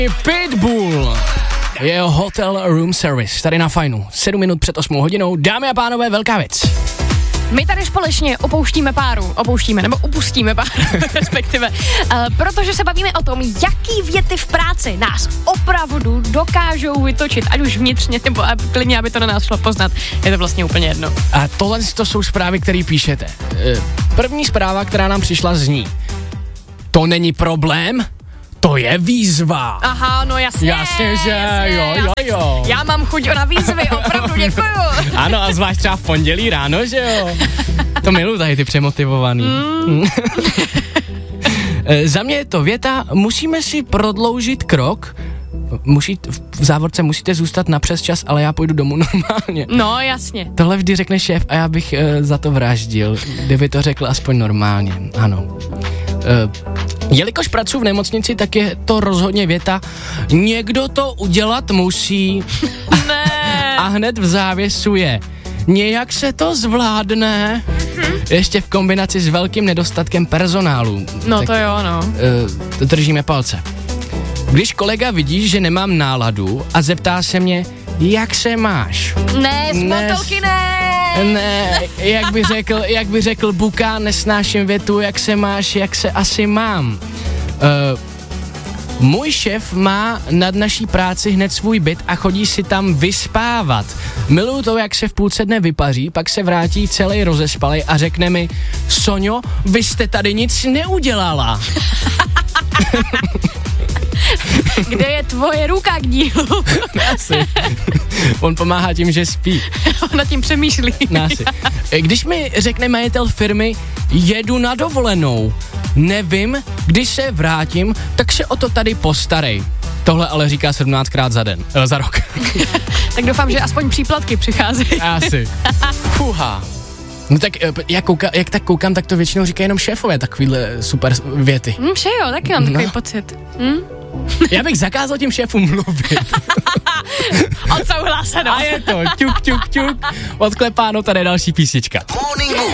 Pitbull. Jeho Hotel Room Service, tady na Fajnu. 7 minut před 8 hodinou. Dámy a pánové, velká věc. My tady společně opustíme páru, respektive, protože se bavíme o tom, jaký věty v práci nás opravdu dokážou vytočit, ať už vnitřně, nebo klidně, aby to na nás šlo poznat. Je to vlastně úplně jedno. A tohle to jsou zprávy, které píšete. První zpráva, která nám přišla, zní: to není problém, to je výzva. Aha, no jasně. Jasně, že jo. Já mám chuť na výzvy, opravdu děkuju. Ano, a zvlášť třeba v pondělí ráno, že jo. To miluji tady ty přemotivovaný. Za mě je to věta: musíme si prodloužit krok. V závorce musíte zůstat na přesčas, ale já půjdu domů normálně. No, jasně. Tohle vždy řekne šéf a já bych za to vraždil, kdyby to řekl aspoň normálně. Ano. Jelikož pracuji v nemocnici, tak je to rozhodně věta: někdo to udělat musí. Ne. A hned v závěsu je: nějak se to zvládne. Ještě v kombinaci s velkým nedostatkem personálu. No tak, to jo, no. Držíme palce. Když kolega vidí, že nemám náladu a zeptá se mě: jak se máš? Ne, z motolky ne. Ne, jak by řekl Buka, nesnáším větu: jak se máš, jak se asi mám. Můj šéf má nad naší práci hned svůj byt a chodí si tam vyspávat. Miluju to, jak se v půlce dne vypaří, pak se vrátí celý rozespalej a řekne mi: Soňo, vy jste tady nic neudělala. Kde je tvoje ruka k dílu? Asi. On pomáhá tím, že spí. On nad tím přemýšlí. Asi. Když mi řekne majitel firmy: jedu na dovolenou, nevím, kdy se vrátím, tak se o to tady postarej. Tohle ale říká 17krát za rok. Tak doufám, že aspoň příplatky přicházejí. Asi. Fuha. No tak jak tak koukám, tak to většinou říkají jenom šéfové takovýhle super věty. Přejo, taky mám takový pocit. Já bych zakázal tím šéfům mluvit. Odsouhlaseno. A je to ťuk. Odklepáno, tady je další písnička.